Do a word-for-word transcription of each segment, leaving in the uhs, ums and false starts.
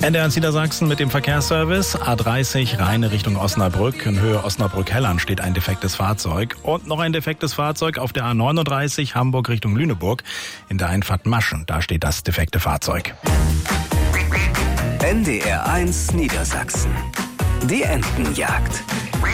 N D R eins Niedersachsen mit dem Verkehrsservice. A dreißig Rheine Richtung Osnabrück. In Höhe Osnabrück-Hellern steht ein defektes Fahrzeug. Und noch ein defektes Fahrzeug auf der A neununddreißig Hamburg Richtung Lüneburg. In der Einfahrt Maschen, da steht das defekte Fahrzeug. N D R eins Niedersachsen. Die Entenjagd.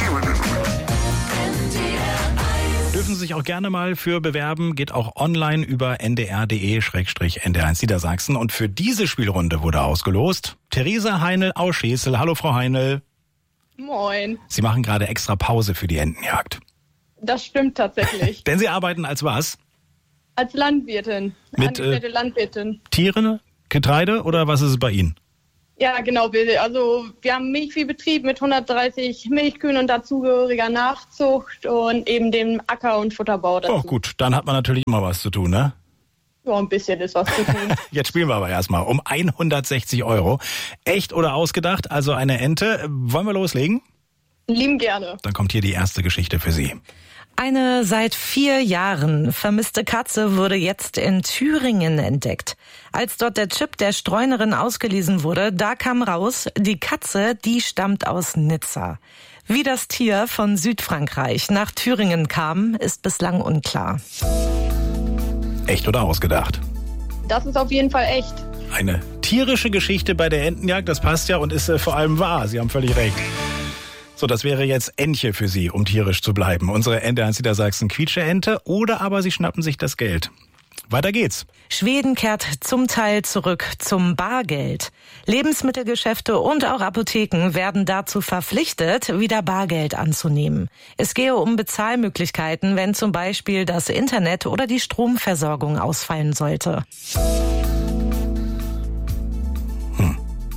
Dürfen Sie sich auch gerne mal für bewerben, geht auch online über n d r punkt d e slash n d r eins Niedersachsen. Und für diese Spielrunde wurde ausgelost Theresa Heinl aus Schesel. Hallo Frau Heinl. Moin. Sie machen gerade extra Pause für die Entenjagd. Das stimmt tatsächlich. Denn Sie arbeiten als was? Als Landwirtin. Mit äh, Landwirtin. Tieren, Getreide oder was ist es bei Ihnen? Ja, genau. Wir, also wir haben einen Milchviehbetrieb mit hundertdreißig Milchkühen und dazugehöriger Nachzucht und eben dem Acker- und Futterbau dazu. Oh gut, dann hat man natürlich immer was zu tun, ne? Ja, ein bisschen ist was zu tun. Jetzt spielen wir aber erstmal um hundertsechzig Euro. Echt oder ausgedacht, also eine Ente. Wollen wir loslegen? Lieben gerne. Dann kommt hier die erste Geschichte für Sie. Eine seit vier Jahren vermisste Katze wurde jetzt in Thüringen entdeckt. Als dort der Chip der Streunerin ausgelesen wurde, da kam raus, die Katze, die stammt aus Nizza. Wie das Tier von Südfrankreich nach Thüringen kam, ist bislang unklar. Echt oder ausgedacht? Das ist auf jeden Fall echt. Eine tierische Geschichte bei der Entenjagd, das passt ja und ist äh, vor allem wahr. Sie haben völlig recht. So, das wäre jetzt Entche für Sie, um tierisch zu bleiben. Unsere N D R eins Niedersachsen Quietsche-Ente oder aber Sie schnappen sich das Geld. Weiter geht's. Schweden kehrt zum Teil zurück zum Bargeld. Lebensmittelgeschäfte und auch Apotheken werden dazu verpflichtet, wieder Bargeld anzunehmen. Es gehe um Bezahlmöglichkeiten, wenn zum Beispiel das Internet oder die Stromversorgung ausfallen sollte. Hm.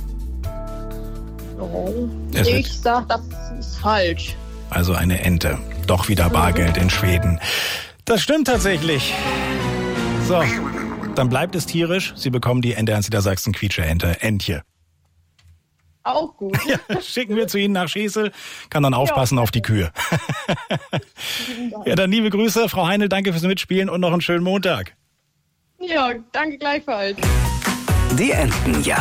Oh, ich sag, das ist falsch. Also eine Ente. Doch wieder Bargeld in Schweden. Das stimmt tatsächlich. So, dann bleibt es tierisch. Sie bekommen die N D R eins Niedersachsen Quietsche-Ente, Entche. Auch gut. Ja, schicken wir zu Ihnen nach Schesel. Kann dann aufpassen ja. auf die Kühe. Ja, dann liebe Grüße. Frau Heinl, danke fürs Mitspielen und noch einen schönen Montag. Ja, danke gleichfalls. Die Entenjagd.